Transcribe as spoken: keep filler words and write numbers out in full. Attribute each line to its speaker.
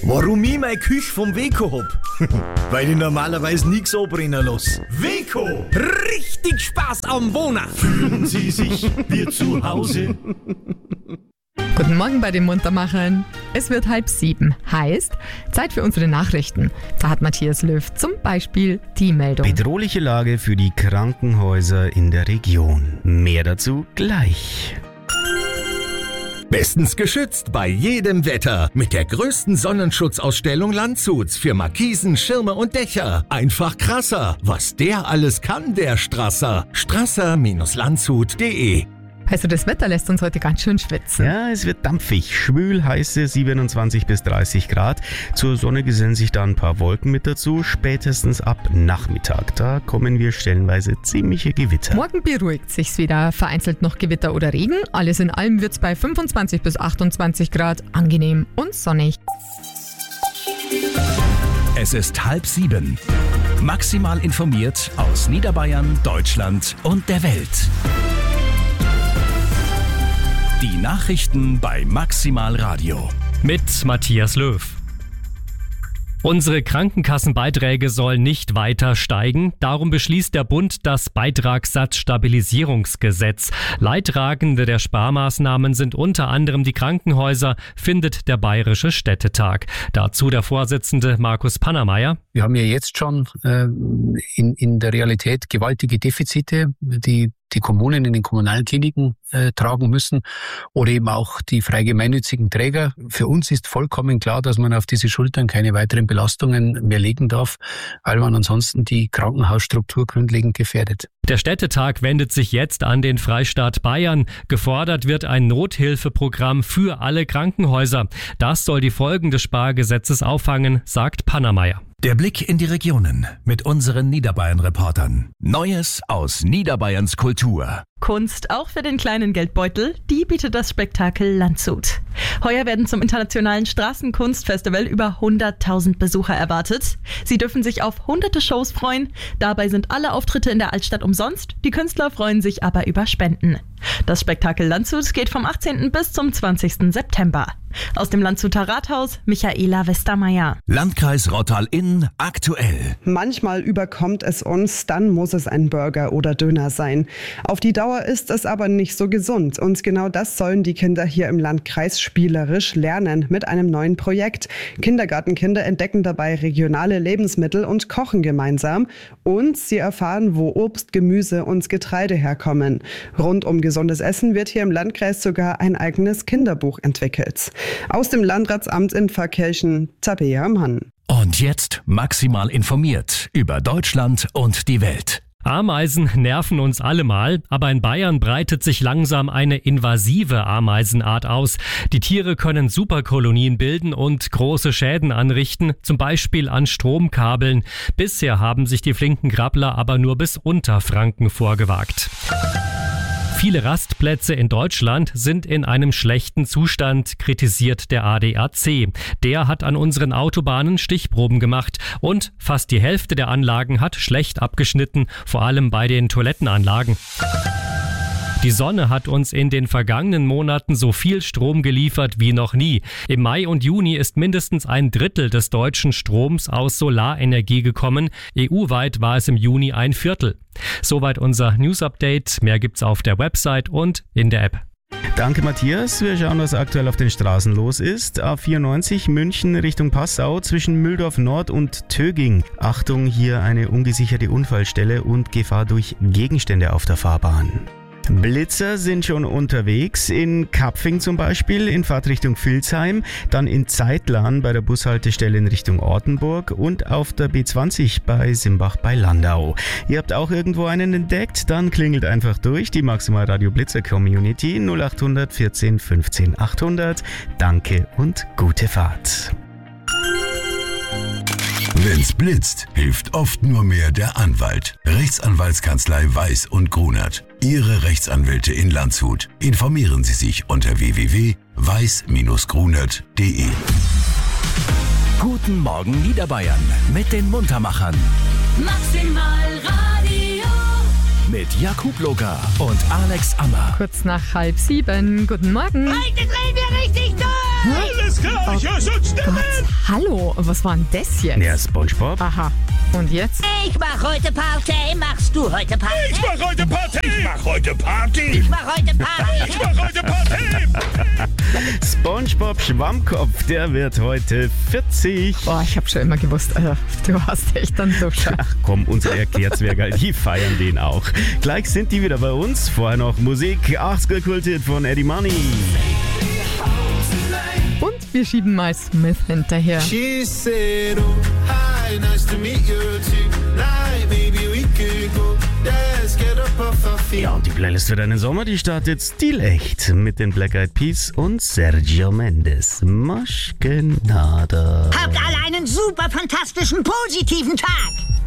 Speaker 1: Warum ich meine Küche vom Weco hab? Weil ich normalerweise nichts anbrennen lasse. Weco!
Speaker 2: Richtig Spaß am Wohnen!
Speaker 1: Fühlen Sie sich wie zu Hause?
Speaker 3: Guten Morgen bei den Muntermachern. Es wird halb sieben. Heißt, Zeit für unsere Nachrichten. Da hat Matthias Löw zum Beispiel die Meldung.
Speaker 4: Bedrohliche Lage für die Krankenhäuser in der Region. Mehr dazu gleich.
Speaker 5: Bestens geschützt bei jedem Wetter mit der größten Sonnenschutzausstellung Landshuts für Markisen, Schirme und Dächer. Einfach krasser, was der alles kann, der Strasser. Strasser Landshut punkt de.
Speaker 3: Also das Wetter lässt uns heute ganz schön schwitzen.
Speaker 4: Ja, es wird dampfig, schwül, heiße siebenundzwanzig bis dreißig Grad. Zur Sonne gesellen sich da ein paar Wolken mit dazu. Spätestens ab Nachmittag, da kommen wir stellenweise ziemliche Gewitter.
Speaker 3: Morgen beruhigt sich's wieder. Vereinzelt noch Gewitter oder Regen. Alles in allem wird's bei fünfundzwanzig bis achtundzwanzig Grad angenehm und sonnig.
Speaker 6: Es ist halb sieben. Maximal informiert aus Niederbayern, Deutschland und der Welt. Die Nachrichten bei Maximal Radio.
Speaker 7: Mit Matthias Löw. Unsere Krankenkassenbeiträge sollen nicht weiter steigen. Darum beschließt der Bund das Beitragssatzstabilisierungsgesetz. Leidtragende der Sparmaßnahmen sind unter anderem die Krankenhäuser, findet der Bayerische Städtetag. Dazu der Vorsitzende Markus Pannermeier.
Speaker 8: Wir haben ja jetzt schon äh, in, in der Realität gewaltige Defizite, die die Kommunen in den kommunalen Kliniken äh, tragen müssen oder eben auch die frei gemeinnützigen Träger. Für uns ist vollkommen klar, dass man auf diese Schultern keine weiteren Belastungen mehr legen darf, weil man ansonsten die Krankenhausstruktur grundlegend gefährdet.
Speaker 7: Der Städtetag wendet sich jetzt an den Freistaat Bayern. Gefordert wird ein Nothilfeprogramm für alle Krankenhäuser. Das soll die Folgen des Spargesetzes auffangen, sagt Pannermeier.
Speaker 6: Der Blick in die Regionen mit unseren Niederbayern-Reportern. Neues aus Niederbayerns Kultur.
Speaker 9: Kunst auch für den kleinen Geldbeutel, die bietet das Spektakel Landshut. Heuer werden zum internationalen Straßenkunstfestival über hunderttausend Besucher erwartet. Sie dürfen sich auf hunderte Shows freuen. Dabei sind alle Auftritte in der Altstadt umsonst. Die Künstler freuen sich aber über Spenden. Das Spektakel Landshut geht vom achtzehnten bis zum zwanzigsten September. Aus dem Landshuter Rathaus, Michaela Westermeier.
Speaker 6: Landkreis Rottal-Inn aktuell.
Speaker 10: Manchmal überkommt es uns, dann muss es ein Burger oder Döner sein. Auf die Dauer ist es aber nicht so gesund. Und genau das sollen die Kinder hier im Landkreis spielerisch lernen mit einem neuen Projekt. Kindergartenkinder entdecken dabei regionale Lebensmittel und kochen gemeinsam. Und sie erfahren, wo Obst, Gemüse und Getreide herkommen. Rund um gesundes Essen wird hier im Landkreis sogar ein eigenes Kinderbuch entwickelt. Aus dem Landratsamt in Pfarrkirchen, Tabea Mann.
Speaker 6: Und jetzt maximal informiert über Deutschland und die Welt.
Speaker 7: Ameisen nerven uns alle mal, aber in Bayern breitet sich langsam eine invasive Ameisenart aus. Die Tiere können Superkolonien bilden und große Schäden anrichten, zum Beispiel an Stromkabeln. Bisher haben sich die flinken Krabbler aber nur bis Unterfranken vorgewagt. Viele Rastplätze in Deutschland sind in einem schlechten Zustand, kritisiert der A D A C. Der hat an unseren Autobahnen Stichproben gemacht und fast die Hälfte der Anlagen hat schlecht abgeschnitten, vor allem bei den Toilettenanlagen. Die Sonne hat uns in den vergangenen Monaten so viel Strom geliefert wie noch nie. Im Mai und Juni ist mindestens ein Drittel des deutschen Stroms aus Solarenergie gekommen. E U-weit war es im Juni ein Viertel. Soweit unser News-Update. Mehr gibt's auf der Website und in der App.
Speaker 4: Danke Matthias. Wir schauen, was aktuell auf den Straßen los ist. A vierundneunzig München Richtung Passau zwischen Mühldorf Nord und Töging. Achtung, hier eine ungesicherte Unfallstelle und Gefahr durch Gegenstände auf der Fahrbahn. Blitzer sind schon unterwegs, in Kapfing zum Beispiel, in Fahrtrichtung Vilsheim, dann in Zeitlan bei der Bushaltestelle in Richtung Ortenburg und auf der B zwanzig bei Simbach bei Landau. Ihr habt auch irgendwo einen entdeckt? Dann klingelt einfach durch die Maximal Radio Blitzer Community null acht vierzehn fünfzehn achthundert. Danke und gute Fahrt.
Speaker 11: Wenn's blitzt, hilft oft nur mehr der Anwalt. Rechtsanwaltskanzlei Weiß und Grunert. Ihre Rechtsanwälte in Landshut. Informieren Sie sich unter w w w punkt weiß Bindestrich grunert punkt de.
Speaker 6: Guten Morgen Niederbayern mit den Muntermachern.
Speaker 12: Maximal Radio.
Speaker 6: Mit Jakub Locker und Alex Ammer.
Speaker 3: Kurz nach halb sieben. Guten Morgen.
Speaker 12: Heute drehen wir richtig durch.
Speaker 1: Alles klar, ich höre schon Stimmen.
Speaker 3: hallo, was war denn das jetzt?
Speaker 4: Ja, SpongeBob.
Speaker 3: Aha, und jetzt?
Speaker 13: Ich mach heute Party, machst du heute Party?
Speaker 1: Ich mach heute Party! Ich mach heute Party!
Speaker 13: Ich mach heute Party!
Speaker 1: Ich mach heute Party!
Speaker 4: SpongeBob Schwammkopf, der wird heute vierzig.
Speaker 3: Boah, ich hab schon immer gewusst, also, du hast echt einen Duscher.
Speaker 4: Ach komm, unsere Erklärzwerger, die feiern den auch. Gleich sind die wieder bei uns. Vorher noch Musik, achtziger-Kulthit von Eddie Money.
Speaker 3: Und wir schieben mal Smith hinterher.
Speaker 14: She said, oh, hi, nice to meet you tonight. Maybe we could go, let's get up off our feet.
Speaker 4: Ja, und die Playlist für deinen Sommer, die startet stilecht mit den Black Eyed Peas und Sergio Mendes. Moschkenada.
Speaker 13: Habt alle einen super fantastischen, positiven Tag.